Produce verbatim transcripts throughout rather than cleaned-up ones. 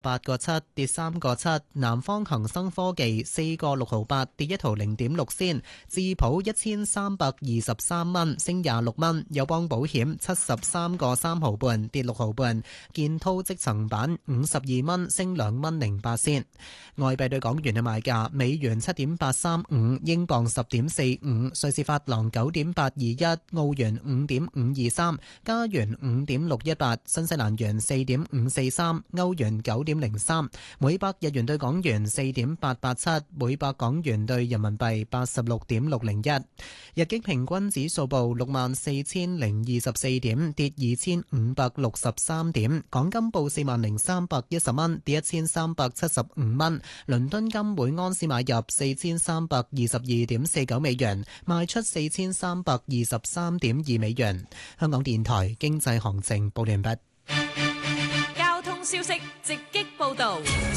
八個七，跌三個七。南方恒生科技四個六毫八，跌一毫零點六仙。智普一千三百二十三蚊，升廿六蚊。友邦保險七十三個三毫半，跌六毫半。建滔積層板五十二蚊，升兩蚊零八仙。外幣對港元嘅賣價：美元七點八三五，英鎊十點四五，瑞士法郎九點八二一，澳元五點五二三，加元五點六一八，新西蘭元四點五四三，歐元九點零三，每百日元對港元四點八八七，每百港元對人民幣八十六點六零一。日經平均指數報六萬四千零二十四點，跌二千五百六十三點。港金報四萬零三百一十蚊，跌一千三百七十五蚊。倫敦金每安士買入四千三百二十二點四九美元，賣出四千三百二十三點二美元。香港電台經濟行情報完畢。 交通消息直擊報道。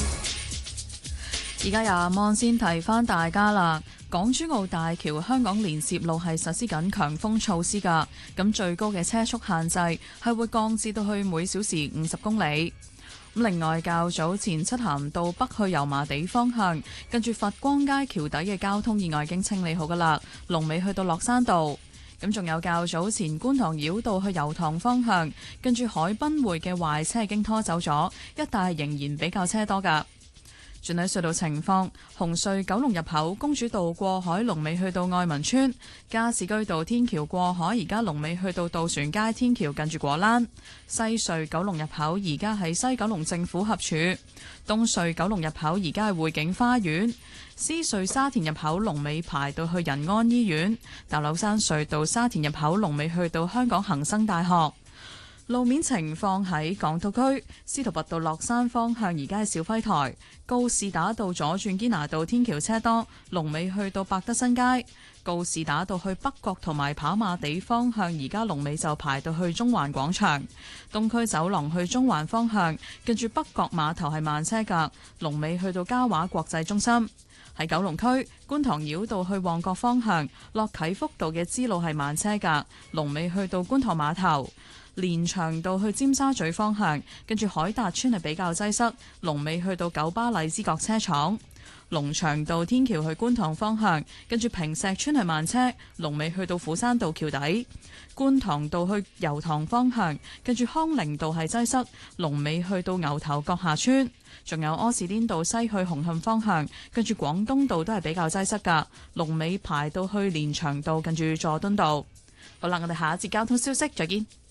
而家由阿望先提翻大家啦。港珠澳大橋香港連接路係實施緊強風措施㗎，咁最高嘅車速限制係會降至到去每小時五十公里。另外，較早前漆咸道北去油麻地方向，跟住佛光街橋底嘅交通意外已經清理好㗎啦，龍尾去到落山道。咁仲有較早前觀塘繞道去油塘方向，跟住海濱匯嘅壞車已經拖走咗，一帶仍然比較車多㗎。轉睇隧道情況，紅隧九龍入口公主道過海龍尾去到愛民村，加士居道天橋過海而家龍尾去到渡船街天橋近住果欄。西隧九龍入口而家喺西九龍政府合署，東隧九龍入口而家係匯景花園，獅隧沙田入口龍尾排到去仁安醫院，大老山隧道沙田入口龍尾去到香港恒生大學。路面情況喺港島區司徒拔道落山方向，而家係小輝台告士打道左轉堅拿道天橋車多，龍尾去到百德新街。告士打道去北角同埋跑馬地方向，而家龍尾就排到去中環廣場。東區走廊去中環方向，跟住北角碼頭係慢車㗎，龍尾去到嘉華國際中心。喺九龍區觀塘繞道去旺角方向，落啟福道嘅支路係慢車㗎，龍尾去到觀塘碼頭。連翔道去尖沙咀方向，跟住海達村係比較擠塞，龍尾去到九巴荔枝角車廠。龍翔道天橋去觀塘方向，跟住坪石村係慢車，龍尾去到虎山道橋底。觀塘道去油塘方向，跟住康寧道係擠塞，龍尾去到牛頭角下村。仲有柯士甸道西去紅磡方向，跟住廣東道都係比較擠塞㗎，龍尾排到去連翔道近住佐敦道。好啦，我哋下一節交通消息再見。